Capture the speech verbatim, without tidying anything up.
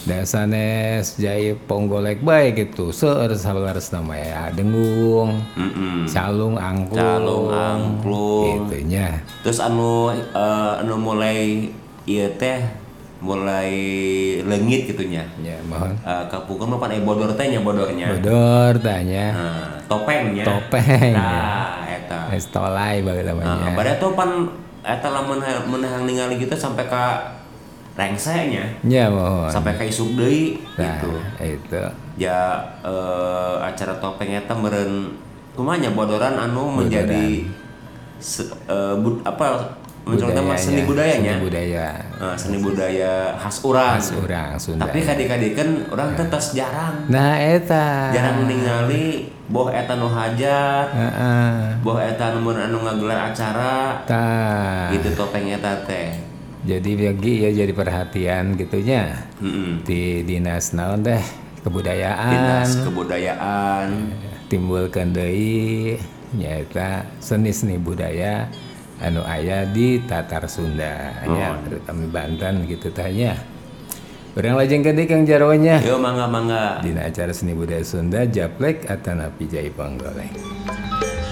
Da sanes jai ponggolek bae gitu seueur saluaresna mah ya dengung, Mm-mm. calung, angklung, Calung, angklung. gitu nya. Terus anu eh, anu mulai ieu teh mulai leungit gitunya. Nya mohon. Uh, kapungan mah pan aya bodor teh nya bodornya. Bodor tanya. Nah, topengnya. Topeng ya. Nah, eta. Estolai bae Nah, namanya. bade tuh pan eta lamun menehang ningali kita sampai ka rengsenya. Nya mohon. Sampai ka isuk deui Nah, gitu. itu. Ya eh, acara topeng eta meureun kumaha nya bodoran anu menjadi se, eh, bud, apa mencolokkan mah seni budayanya. Seni budaya. Nah, seni budaya khas urang. Khas urang Sunda. Tapi kadek-kadeken urang teh tos jarang. Nah eta. Jarang ningali boh eta nu hajat. Heeh. Boh eta nu anu ngagelar acara. Tah. Gitu topeng eta teh. Jadi bagi ya jadi perhatian gitunya. Mm-mm. Di dinas naon teh kebudayaan. Dinas kebudayaan. Timbulkeun deui nyaeta seni-seni budaya anu aya di Tatar Sunda nya terutama Banten gitu tanya. Urang lajengkeun deui Kang Jarwo nya. Yo mangga mangga. Dina acara seni budaya Sunda Japlek Atanapi Jai Ponggolek.